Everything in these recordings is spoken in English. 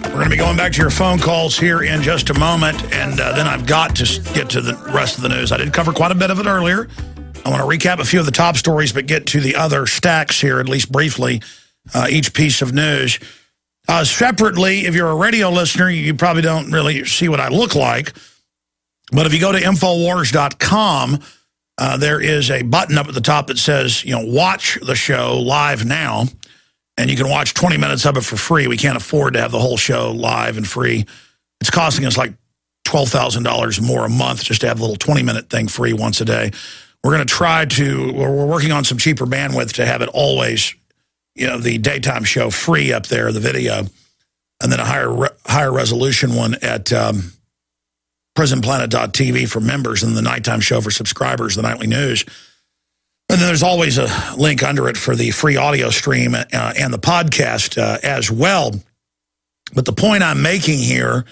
We're going to be going back to your phone calls here in just a moment, and then I've got to get to the rest of the news. I did cover quite a bit of it earlier. I want to recap a few of the top stories, but get to the other stacks here, at least briefly, each piece of news. Separately, if you're a radio listener, you probably don't really see what I look like, but if you go to Infowars.com, there is a button up at the top that says, watch the show live now. And you can watch 20 minutes of it for free. We can't afford to have the whole show live and free. It's costing us like $12,000 more a month just to have a little 20-minute thing free once a day. We're going to try to, we're working on some cheaper bandwidth to have it always, the daytime show free up there, the video, and then a higher resolution one at prisonplanet.tv for members, and the nighttime show for subscribers, the nightly news. And then there's always a link under it for the free audio stream and the podcast as well. But the point I'm making here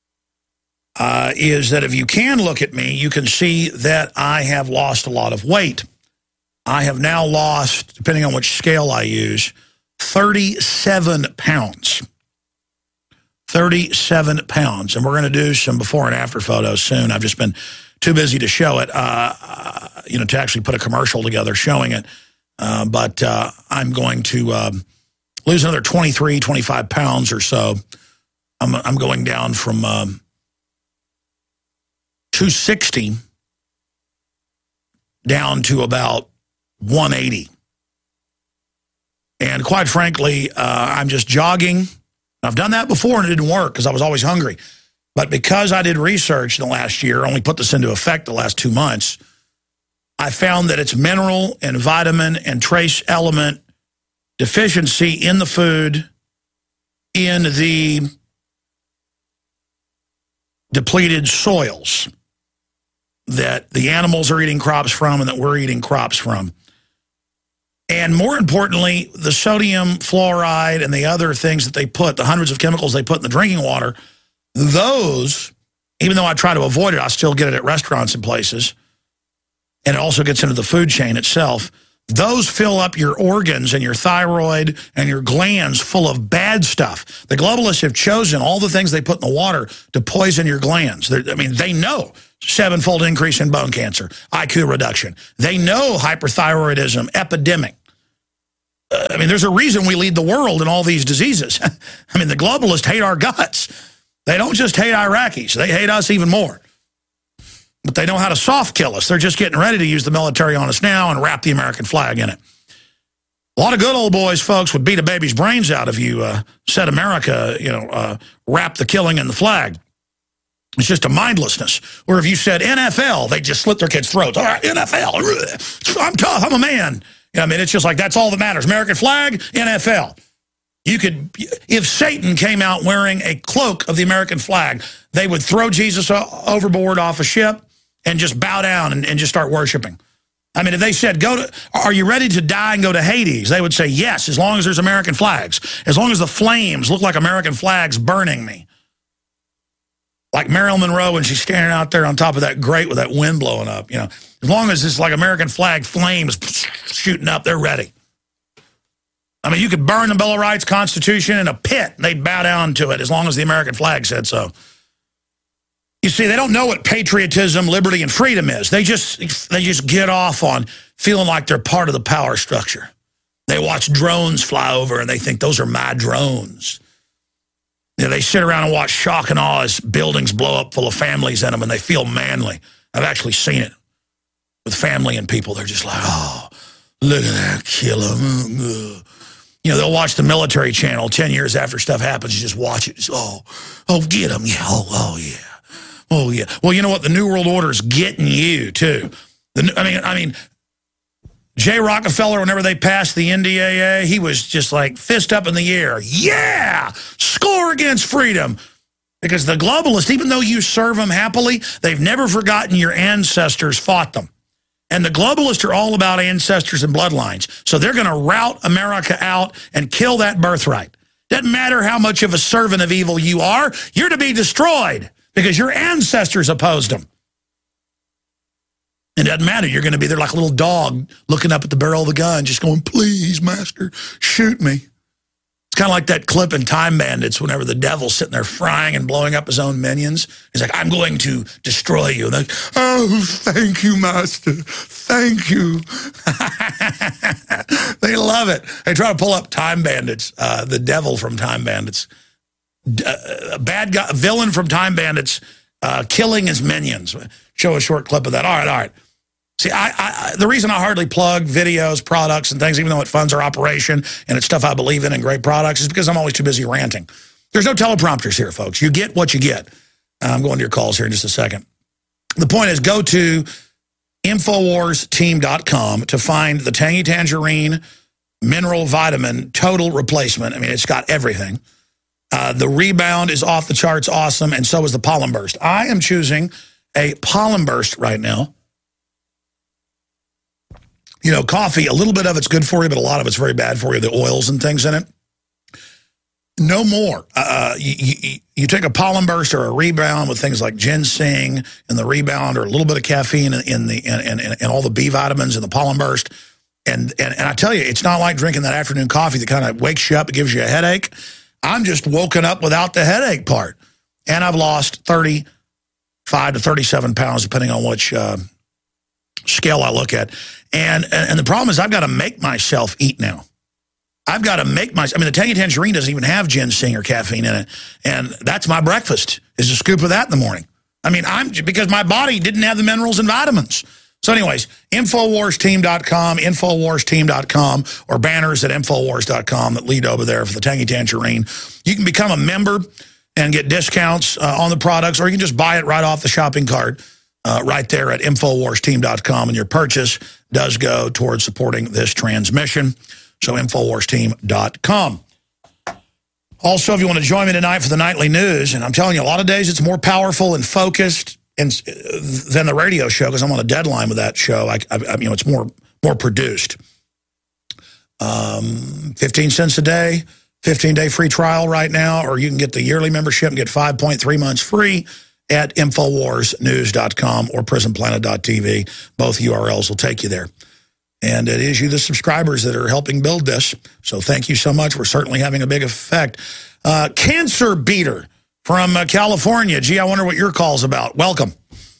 is that if you can look at me, you can see that I have lost a lot of weight. I have now lost, depending on which scale I use, 37 pounds. 37 pounds. And we're going to do some before and after photos soon. I've just been too busy to show it, to actually put a commercial together showing it. But I'm going to lose another 23, 25 pounds or so. I'm going down from 260 down to about 180. And quite frankly, I'm just jogging. I've done that before and it didn't work because I was always hungry. But because I did research in the last year, only put this into effect the last 2 months, I found that it's mineral and vitamin and trace element deficiency in the food, in the depleted soils that the animals are eating crops from and that we're eating crops from. And more importantly, the sodium fluoride and the other things that they put, the hundreds of chemicals they put in the drinking water, those, even though I try to avoid it, I still get it at restaurants and places. And it also gets into the food chain itself. Those fill up your organs and your thyroid and your glands full of bad stuff. The globalists have chosen all the things they put in the water to poison your glands. They know 7-fold increase in bone cancer, IQ reduction. They know hyperthyroidism, epidemic. There's a reason we lead the world in all these diseases. The globalists hate our guts. They don't just hate Iraqis. They hate us even more. But they know how to soft kill us. They're just getting ready to use the military on us now and wrap the American flag in it. A lot of good old boys, folks, would beat a baby's brains out if you said America, wrap the killing in the flag. It's just a mindlessness. Where if you said NFL, they just slit their kids' throats. All right, NFL, I'm tough, I'm a man. It's just like, that's all that matters. American flag, NFL. You could, if Satan came out wearing a cloak of the American flag, they would throw Jesus overboard off a ship and just bow down and just start worshiping. If they said, are you ready to die and go to Hades? They would say, yes, as long as there's American flags. As long as the flames look like American flags burning me. Like Marilyn Monroe when she's standing out there on top of that grate with that wind blowing up. As long as it's like American flag flames shooting up, they're ready. You could burn the Bill of Rights, Constitution in a pit, and they'd bow down to it as long as the American flag said so. You see, they don't know what patriotism, liberty, and freedom is. They just get off on feeling like they're part of the power structure. They watch drones fly over, and they think those are my drones. They sit around and watch shock and awe as buildings blow up full of families in them, and they feel manly. I've actually seen it with family and people. They're just like, oh, look at that killer. They'll watch the military channel 10 years after stuff happens. You just watch it. Just, oh, get them. Yeah. Oh, yeah. Oh, yeah. Well, you know what? The New World Order is getting you, too. Jay Rockefeller, whenever they passed the NDAA, he was just like fist up in the air. Yeah! Score against freedom. Because the globalists, even though you serve them happily, they've never forgotten your ancestors fought them. And the globalists are all about ancestors and bloodlines. So they're going to rout America out and kill that birthright. Doesn't matter how much of a servant of evil you are, you're to be destroyed because your ancestors opposed them. It doesn't matter. You're going to be there like a little dog looking up at the barrel of the gun, just going, please, master, shoot me. It's kind of like that clip in Time Bandits whenever the devil's sitting there frying and blowing up his own minions. He's like, I'm going to destroy you. And they're like, oh, thank you, Master. Thank you. They love it. They try to pull up Time Bandits, the devil from Time Bandits. A bad guy, villain from Time Bandits, killing his minions. Show a short clip of that. All right. See, the reason I hardly plug videos, products, and things, even though it funds our operation and it's stuff I believe in and great products, is because I'm always too busy ranting. There's no teleprompters here, folks. You get what you get. I'm going to your calls here in just a second. The point is, go to InfoWarsTeam.com to find the Tangy Tangerine Mineral Vitamin Total Replacement. I mean, it's got everything. The Rebound is off the charts awesome, and so is the Pollen Burst. I am choosing a Pollen Burst right now. You know, coffee, a little bit of it's good for you, but a lot of it's very bad for you, the oils and things in it. No more. You take a Pollen Burst or a Rebound with things like ginseng and the Rebound, or a little bit of caffeine in all the B vitamins in the Pollen Burst. And I tell you, it's not like drinking that afternoon coffee that kind of wakes you up and gives you a headache. I'm just woken up without the headache part. And I've lost 35 to 37 pounds, depending on which scale I look at. And the problem is I've got to make myself eat now. I've got to make I mean, the Tangy Tangerine doesn't even have ginseng or caffeine in it. And that's my breakfast, is a scoop of that in the morning. I mean, because my body didn't have the minerals and vitamins. So anyways, InfoWarsTeam.com, InfoWarsTeam.com, or banners at InfoWars.com that lead over there for the Tangy Tangerine. You can become a member and get discounts on the products, or you can just buy it right off the shopping cart right there at InfoWarsTeam.com, and your purchase does go towards supporting this transmission. So InfoWarsTeam.com. Also, if you want to join me tonight for the nightly news, and I'm telling you, a lot of days it's more powerful and focused than the radio show, because I'm on a deadline with that show. You know, it's more produced. 15 cents a day, 15-day free trial right now, or you can get the yearly membership and get 5.3 months free at InfoWarsNews.com or PrisonPlanet.tv. Both URLs will take you there. And it is you, the subscribers, that are helping build this. So thank you so much. We're certainly having a big effect. Cancer Beater from California. Gee, I wonder what your call's about. Welcome.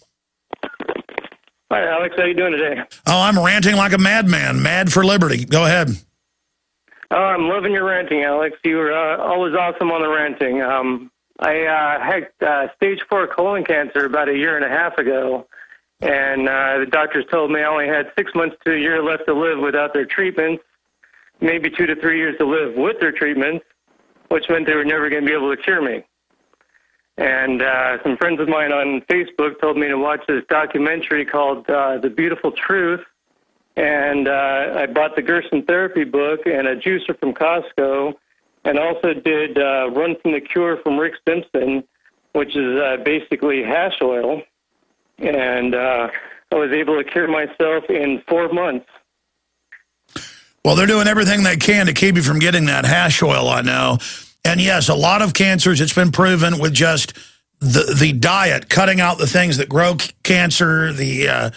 Hi, Alex. How you doing today? Oh, I'm ranting like a madman. Mad for liberty. Go ahead. Oh, I'm loving your ranting, Alex. You were always awesome on the ranting. I had stage 4 colon cancer about a year and a half ago, and the doctors told me I only had 6 months to a year left to live without their treatments, maybe 2 to 3 years to live with their treatments, which meant they were never going to be able to cure me. And some friends of mine on Facebook told me to watch this documentary called The Beautiful Truth, and I bought the Gerson Therapy book and a juicer from Costco, and also did Run from the Cure from Rick Simpson, which is basically hash oil. And I was able to cure myself in 4 months. Well, they're doing everything they can to keep you from getting that hash oil, I know. And yes, a lot of cancers, it's been proven with just the diet, cutting out the things that grow cancer, the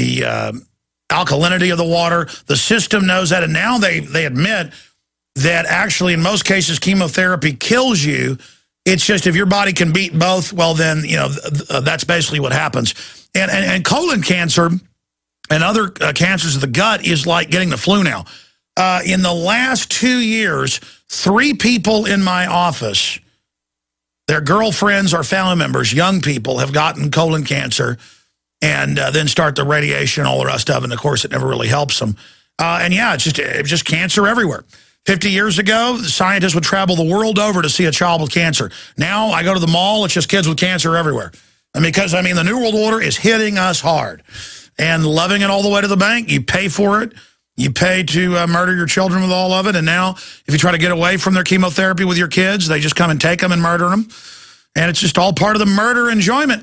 alkalinity of the water. The system knows that, and now they admit that actually in most cases chemotherapy kills you. It's just if your body can beat both, well then, you know, that's basically what happens. And colon cancer and other cancers of the gut is like getting the flu now. In the last 2 years, 3 people in my office, their girlfriends or family members, young people, have gotten colon cancer and then start the radiation and all the rest of it. And, of course, it never really helps them. And, yeah, it's just cancer everywhere. 50 years ago, the scientists would travel the world over to see a child with cancer. Now I go to the mall, it's just kids with cancer everywhere. And because, I mean, the New World Order is hitting us hard and loving it all the way to the bank. You pay for it. You pay to murder your children with all of it. And now if you try to get away from their chemotherapy with your kids, they just come and take them and murder them. And it's just all part of the murder enjoyment.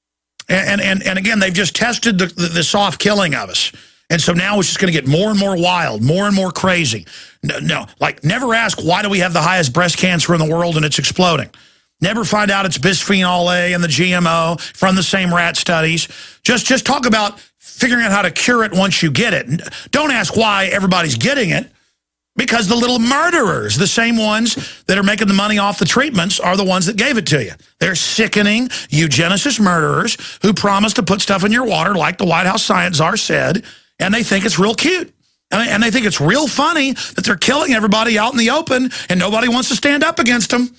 And again, they've just tested the soft killing of us. And so now it's just going to get more and more wild, more and more crazy. No, like never ask, why do we have the highest breast cancer in the world and it's exploding? Never find out it's bisphenol A and the GMO from the same rat studies. Just talk about figuring out how to cure it once you get it. Don't ask why everybody's getting it. Because the little murderers, the same ones that are making the money off the treatments, are the ones that gave it to you. They're sickening eugenicist murderers who promise to put stuff in your water like the White House science czar said, and they think it's real cute. And they think it's real funny that they're killing everybody out in the open and nobody wants to stand up against them.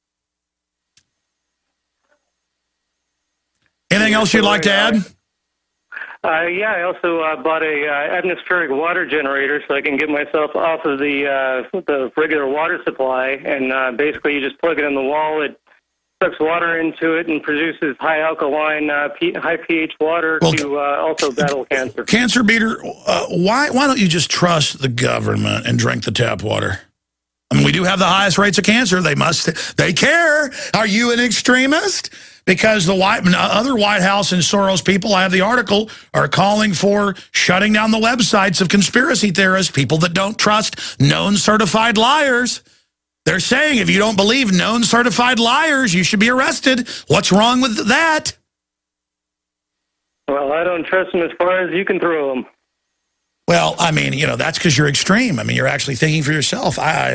Anything else you'd like to add? Yeah, I also bought a atmospheric water generator so I can get myself off of the regular water supply. And basically, you just plug it in the wall. It sucks water into it and produces high alkaline, high pH water to also battle cancer. Cancer beater, why don't you just trust the government and drink the tap water? I mean, we do have the highest rates of cancer. They care. Are you an extremist? Because the other White House and Soros people, I have the article, are calling for shutting down the websites of conspiracy theorists, people that don't trust known certified liars. They're saying if you don't believe known certified liars, you should be arrested. What's wrong with that? Well, I don't trust them as far as you can throw them. Well, I mean, that's because you're extreme. I mean, you're actually thinking for yourself.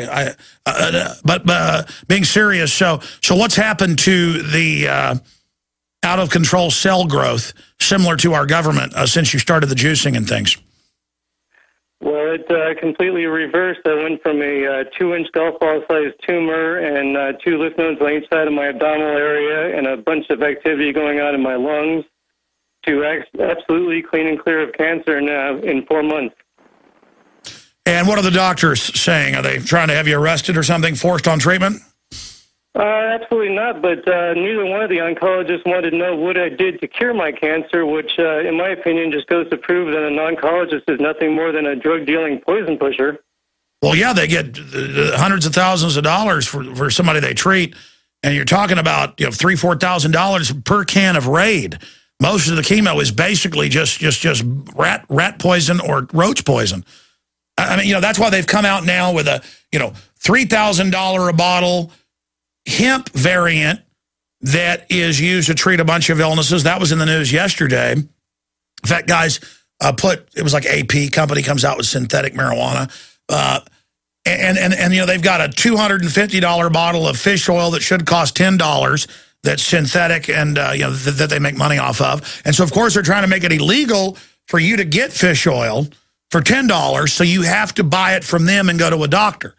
But being serious, so what's happened to the out-of-control cell growth, similar to our government, since you started the juicing and things? Well, it completely reversed. I went from a 2-inch golf ball-sized tumor and 2 lymph nodes on each side of my abdominal area and a bunch of activity going on in my lungs to absolutely clean and clear of cancer now in 4 months. And what are the doctors saying? Are they trying to have you arrested or something, forced on treatment? Absolutely not, but neither one of the oncologists wanted to know what I did to cure my cancer, which, in my opinion, just goes to prove that an oncologist is nothing more than a drug-dealing poison pusher. Well, yeah, they get hundreds of thousands of dollars for somebody they treat, and you're talking about $3,000-4,000 per can of Raid. Most of the chemo is basically just rat poison or roach poison. I mean, that's why they've come out now with a, $3,000 a bottle hemp variant that is used to treat a bunch of illnesses. That was in the news yesterday. In fact, guys, it was like AP company comes out with synthetic marijuana. And they've got a $250 bottle of fish oil that should cost $10 that's synthetic and, that they make money off of. And so, of course, they're trying to make it illegal for you to get fish oil for $10, so you have to buy it from them and go to a doctor.